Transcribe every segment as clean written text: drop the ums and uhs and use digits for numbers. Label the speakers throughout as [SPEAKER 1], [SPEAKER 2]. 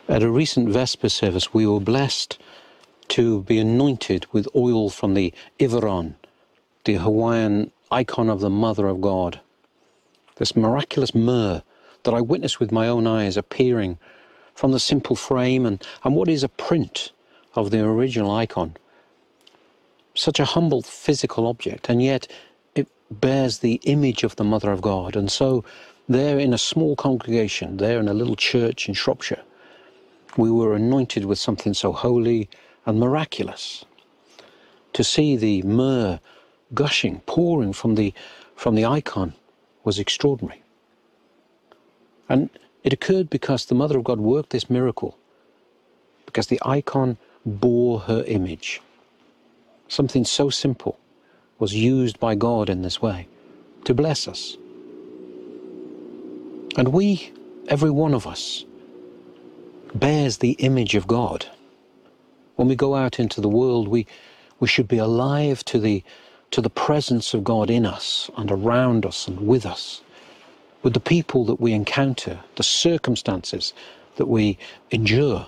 [SPEAKER 1] At a recent Vesper service, we were blessed to be anointed with oil from the Ivaron, the Hawaiian icon of the Mother of God. This miraculous myrrh that I witnessed with my own eyes appearing from the simple frame and what is a print of the original icon. Such a humble physical object, and yet it bears the image of the Mother of God. And so there in a small congregation, there in a little church in Shropshire, we were anointed with something so holy and miraculous. To see the myrrh gushing, pouring from the icon was extraordinary. And it occurred because the Mother of God worked this miracle, because the icon bore her image. Something so simple was used by God in this way to bless us. And we, every one of us, bears the image of God. When we go out into the world, we should be alive to the presence of God in us and around us and with us, with the people that we encounter, the circumstances that we endure.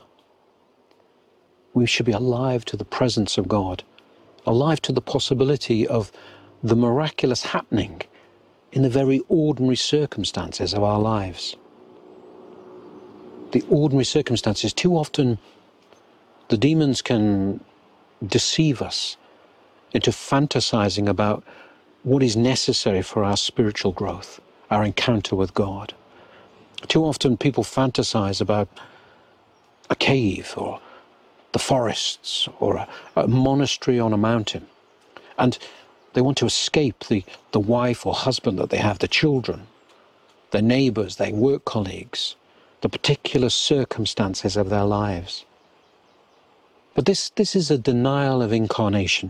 [SPEAKER 1] We should be alive to the presence of God, alive to the possibility of the miraculous happening in the very ordinary circumstances of our lives. The ordinary circumstances, too often the demons can deceive us into fantasizing about what is necessary for our spiritual growth, our encounter with God. Too often people fantasize about a cave or the forests or a monastery on a mountain. And they want to escape the wife or husband that they have, the children, their neighbors, their work colleagues, the particular circumstances of their lives. But this is a denial of incarnation.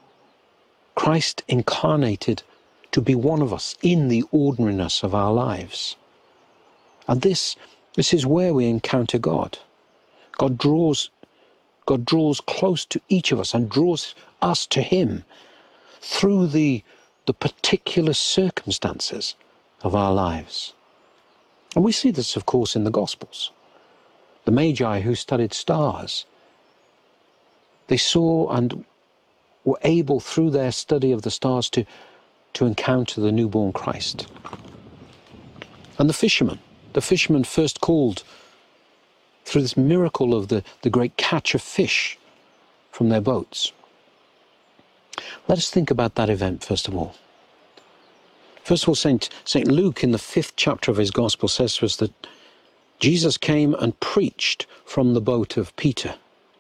[SPEAKER 1] Christ incarnated to be one of us in the ordinariness of our lives. And this is where we encounter God. God draws close to each of us and draws us to him through the particular circumstances of our lives. And we see this, of course, in the Gospels. The Magi who studied stars, they saw and were able, through their study of the stars, to encounter the newborn Christ. And the fishermen first called through this miracle of the great catch of fish from their boats. Let us think about that event first of all. First of all, St. Luke in the 5th chapter of his Gospel says to us that Jesus came and preached from the boat of Peter.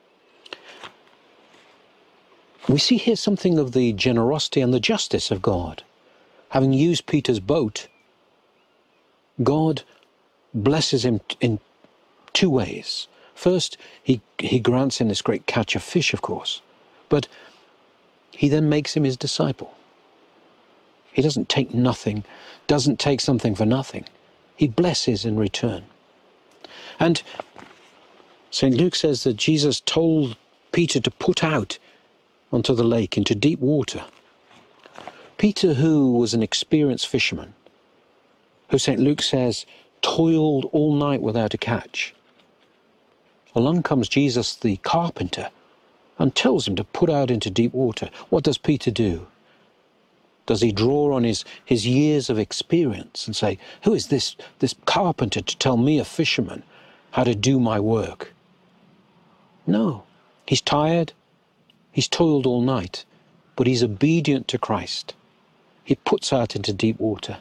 [SPEAKER 1] We see here something of the generosity and the justice of God. Having used Peter's boat, God blesses him in two ways. First, he grants him this great catch of fish, of course, but he then makes him his disciple. He doesn't take nothing, doesn't take something for nothing. He blesses in return. And St. Luke says that Jesus told Peter to put out onto the lake, into deep water. Peter, who was an experienced fisherman, who St. Luke says toiled all night without a catch. Along comes Jesus the carpenter and tells him to put out into deep water. What does Peter do? Does he draw on his years of experience and say, who is this carpenter to tell me, a fisherman, how to do my work? No, he's tired, he's toiled all night, but he's obedient to Christ. He puts out into deep water.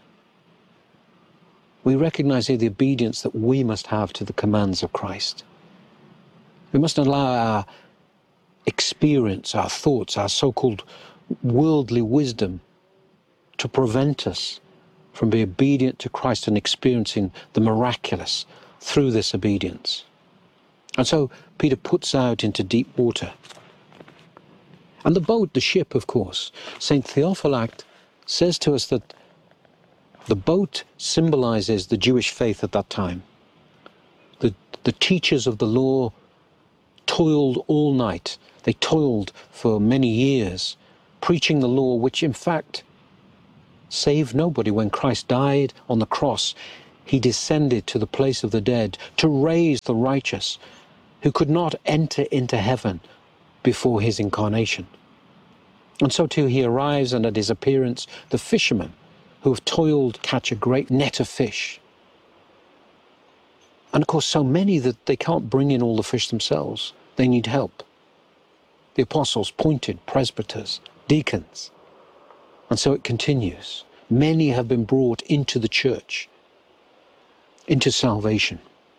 [SPEAKER 1] We recognize here the obedience that we must have to the commands of Christ. We must allow our experience, our thoughts, our so-called worldly wisdom to prevent us from being obedient to Christ and experiencing the miraculous through this obedience. And so Peter puts out into deep water. And the boat, the ship, of course, St. Theophylact says to us that the boat symbolizes the Jewish faith at that time. The teachers of the law toiled all night. They toiled for many years, preaching the law, which in fact saved nobody. When Christ died on the cross, He descended to the place of the dead to raise the righteous who could not enter into heaven before his incarnation. And so too he arrives, and at his appearance, the fishermen who have toiled to catch a great net of fish. And of course, so many that they can't bring in all the fish themselves. They need help. The apostles pointed, presbyters, deacons. And so it continues. Many have been brought into the church, into salvation.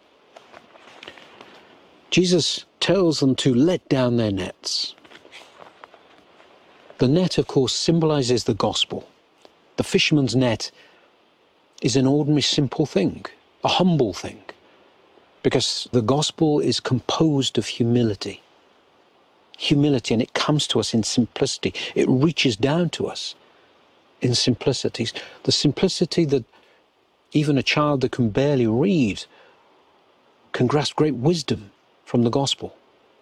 [SPEAKER 1] Jesus tells them to let down their nets. The net, of course, symbolizes the gospel. The fisherman's net is an ordinary, simple thing, a humble thing, because the gospel is composed of humility. Humility, and it comes to us in simplicity. It reaches down to us in simplicities. The simplicity that even a child that can barely read can grasp great wisdom from the gospel.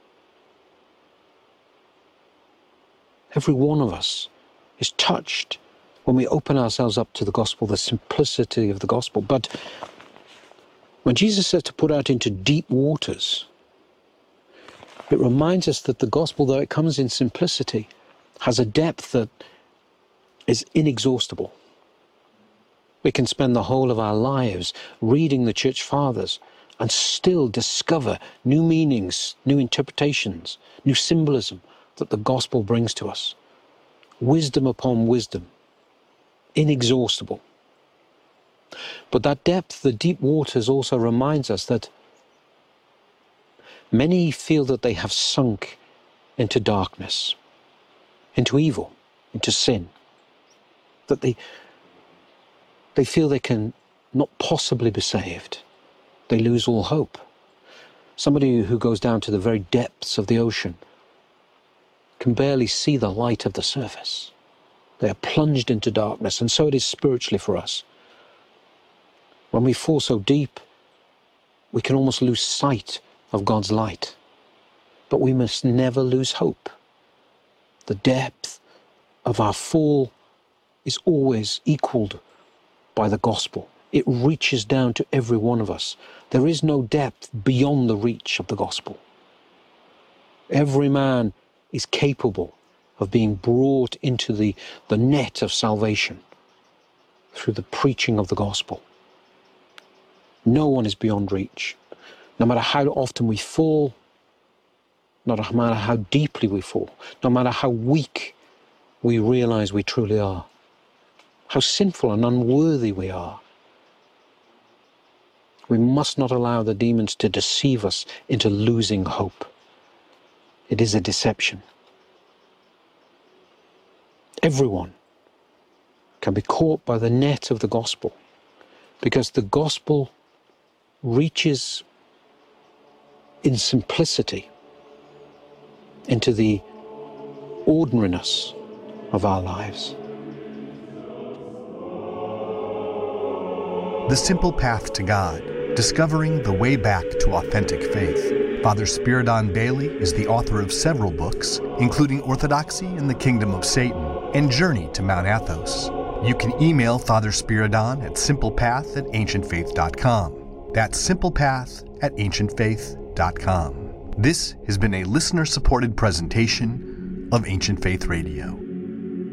[SPEAKER 1] Every one of us is touched when we open ourselves up to the gospel, the simplicity of the gospel. But when Jesus says to put out into deep waters, it reminds us that the gospel, though it comes in simplicity, has a depth that is inexhaustible. We can spend the whole of our lives reading the church fathers and still discover new meanings, new interpretations, new symbolism that the gospel brings to us. Wisdom upon wisdom, inexhaustible. But that depth, the deep waters, also reminds us that many feel that they have sunk into darkness, into evil, into sin, that they feel they can not possibly be saved. They lose all hope. Somebody who goes down to the very depths of the ocean can barely see the light of the surface. They are plunged into darkness, and so it is spiritually for us. When we fall so deep, we can almost lose sight of God's light. But we must never lose hope. The depth of our fall is always equaled by the gospel. It reaches down to every one of us. There is no depth beyond the reach of the gospel. Every man is capable of being brought into the net of salvation through the preaching of the gospel. No one is beyond reach. No matter how often we fall, no matter how deeply we fall, no matter how weak we realize we truly are, how sinful and unworthy we are, we must not allow the demons to deceive us into losing hope. It is a deception. Everyone can be caught by the net of the gospel, because the gospel reaches in simplicity into the ordinariness of our lives.
[SPEAKER 2] The Simple Path to God, Discovering the Way Back to Authentic Faith. Father Spiridon Bailey is the author of several books, including Orthodoxy in the Kingdom of Satan and Journey to Mount Athos. You can email Father Spiridon at simplepath@ancientfaith.com. That's simplepath@ancientfaith.com. This has been a listener-supported presentation of Ancient Faith Radio.